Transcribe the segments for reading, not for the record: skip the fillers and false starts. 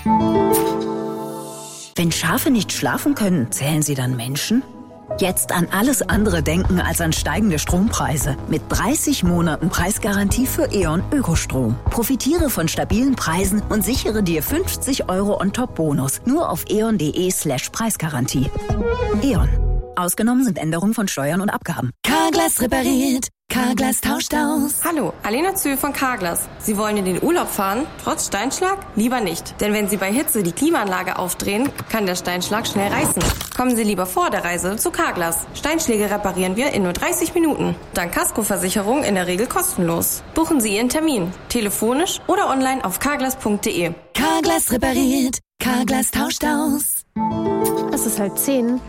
Wenn Schafe nicht schlafen können, zählen sie dann Menschen? Jetzt an alles andere denken als an steigende Strompreise. Mit 30 Monaten Preisgarantie für E.ON Ökostrom. Profitiere von stabilen Preisen und sichere dir 50 € on-top-Bonus. Nur auf eon.de/Preisgarantie. E.ON. Ausgenommen sind Änderungen von Steuern und Abgaben. Carglass repariert. Carglass tauscht aus. Hallo, Alena Zühl von Carglass. Sie wollen in den Urlaub fahren, trotz Steinschlag? Lieber nicht. Denn wenn Sie bei Hitze die Klimaanlage aufdrehen, kann der Steinschlag schnell reißen. Kommen Sie lieber vor der Reise zu Carglass. Steinschläge reparieren wir in nur 30 Minuten. Dank Kaskoversicherung in der Regel kostenlos. Buchen Sie Ihren Termin. Telefonisch oder online auf carglass.de. Carglass repariert. Carglass tauscht aus. Es ist 9:30.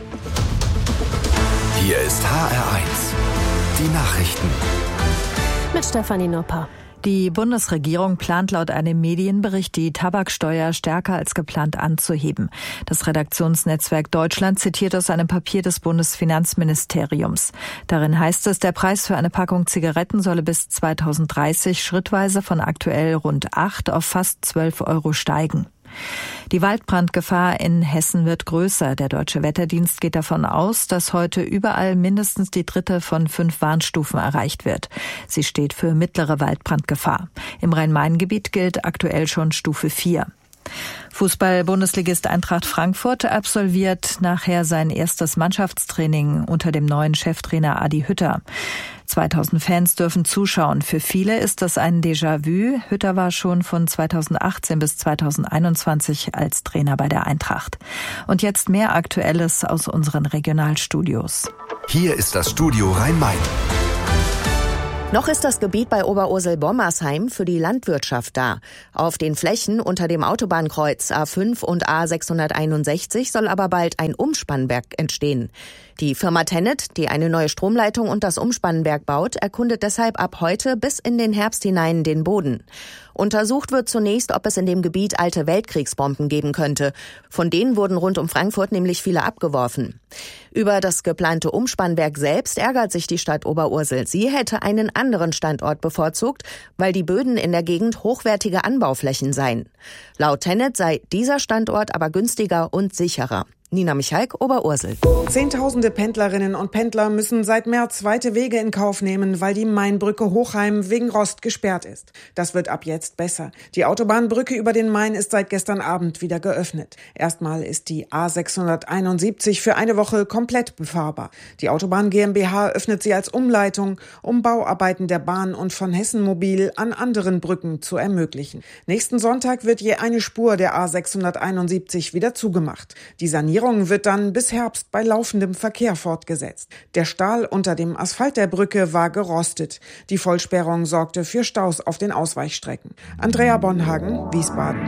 Hier ist HR1. Die Nachrichten. Mit Stefanie Nopper. Die Bundesregierung plant laut einem Medienbericht, die Tabaksteuer stärker als geplant anzuheben. Das Redaktionsnetzwerk Deutschland zitiert aus einem Papier des Bundesfinanzministeriums. Darin heißt es, der Preis für eine Packung Zigaretten solle bis 2030 schrittweise von aktuell rund 8 auf fast 12 € steigen. Die Waldbrandgefahr in Hessen wird größer. Der Deutsche Wetterdienst geht davon aus, dass heute überall mindestens die 3. von 5 Warnstufen erreicht wird. Sie steht für mittlere Waldbrandgefahr. Im Rhein-Main-Gebiet gilt aktuell schon Stufe 4. Fußball-Bundesligist Eintracht Frankfurt absolviert nachher sein erstes Mannschaftstraining unter dem neuen Cheftrainer Adi Hütter. 2000 Fans dürfen zuschauen. Für viele ist das ein Déjà-vu. Hütter war schon von 2018 bis 2021 als Trainer bei der Eintracht. Und jetzt mehr Aktuelles aus unseren Regionalstudios. Hier ist das Studio Rhein-Main. Noch ist das Gebiet bei Oberursel-Bommersheim für die Landwirtschaft da. Auf den Flächen unter dem Autobahnkreuz A5 und A661 soll aber bald ein Umspannwerk entstehen. Die Firma Tennet, die eine neue Stromleitung und das Umspannwerk baut, erkundet deshalb ab heute bis in den Herbst hinein den Boden. Untersucht wird zunächst, ob es in dem Gebiet alte Weltkriegsbomben geben könnte. Von denen wurden rund um Frankfurt nämlich viele abgeworfen. Über das geplante Umspannwerk selbst ärgert sich die Stadt Oberursel. Sie hätte einen anderen Standort bevorzugt, weil die Böden in der Gegend hochwertige Anbauflächen seien. Laut Tennet sei dieser Standort aber günstiger und sicherer. Nina Michalk, Oberursel. Zehntausende Pendlerinnen und Pendler müssen seit März weite Wege in Kauf nehmen, weil die Mainbrücke Hochheim wegen Rost gesperrt ist. Das wird ab jetzt besser. Die Autobahnbrücke über den Main ist seit gestern Abend wieder geöffnet. Erstmal ist die A671 für eine Woche komplett befahrbar. Die Autobahn GmbH öffnet sie als Umleitung, um Bauarbeiten der Bahn und von Hessen Mobil an anderen Brücken zu ermöglichen. Nächsten Sonntag wird je eine Spur der A671 wieder zugemacht. Die Sanierung wird dann bis Herbst bei laufendem Verkehr fortgesetzt. Der Stahl unter dem Asphalt der Brücke war gerostet. Die Vollsperrung sorgte für Staus auf den Ausweichstrecken. Andrea Bonhagen, Wiesbaden.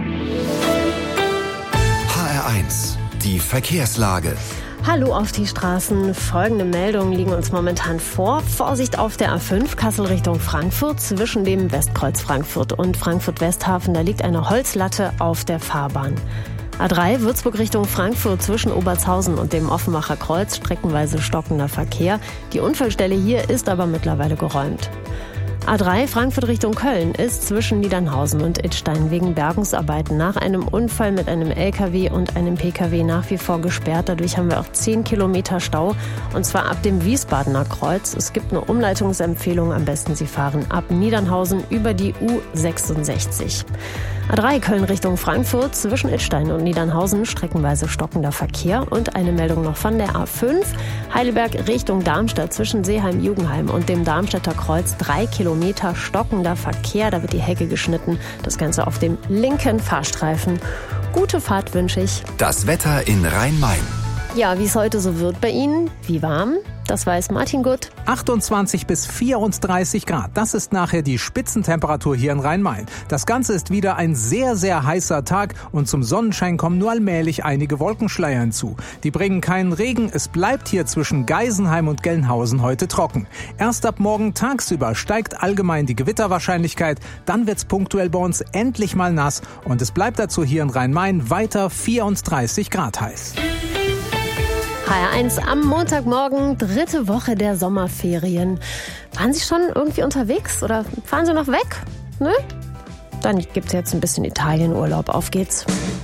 HR1, die Verkehrslage. Hallo auf die Straßen. Folgende Meldungen liegen uns momentan vor. Vorsicht auf der A5 Kassel Richtung Frankfurt zwischen dem Westkreuz Frankfurt und Frankfurt-Westhafen. Da liegt eine Holzlatte auf der Fahrbahn. A3 Würzburg Richtung Frankfurt zwischen Obertshausen und dem Offenbacher Kreuz streckenweise stockender Verkehr. Die Unfallstelle hier ist aber mittlerweile geräumt. A3 Frankfurt Richtung Köln ist zwischen Niedernhausen und Idstein wegen Bergungsarbeiten nach einem Unfall mit einem LKW und einem PKW nach wie vor gesperrt. Dadurch haben wir auch 10 Kilometer Stau und zwar ab dem Wiesbadener Kreuz. Es gibt eine Umleitungsempfehlung. Am besten Sie fahren ab Niedernhausen über die U66. A3 Köln Richtung Frankfurt zwischen Idstein und Niedernhausen streckenweise stockender Verkehr und eine Meldung noch von der A5 Heidelberg Richtung Darmstadt zwischen Seeheim-Jugenheim und dem Darmstädter Kreuz 3 Kilometer stockender Verkehr. Da wird die Hecke geschnitten. Das Ganze auf dem linken Fahrstreifen. Gute Fahrt wünsche ich. Das Wetter in Rhein-Main. Ja, wie es heute so wird bei Ihnen, wie warm, das weiß Martin Gutt. 28 bis 34 Grad, das ist nachher die Spitzentemperatur hier in Rhein-Main. Das Ganze ist wieder ein sehr, sehr heißer Tag und zum Sonnenschein kommen nur allmählich einige Wolkenschleier hinzu. Die bringen keinen Regen, es bleibt hier zwischen Geisenheim und Gelnhausen heute trocken. Erst ab morgen tagsüber steigt allgemein die Gewitterwahrscheinlichkeit, dann wird's punktuell bei uns endlich mal nass und es bleibt dazu hier in Rhein-Main weiter 34 Grad heiß. HR1 am Montagmorgen, 3. Woche der Sommerferien. Waren Sie schon irgendwie unterwegs oder fahren Sie noch weg? Nö? Dann gibt's jetzt ein bisschen Italienurlaub. Auf geht's.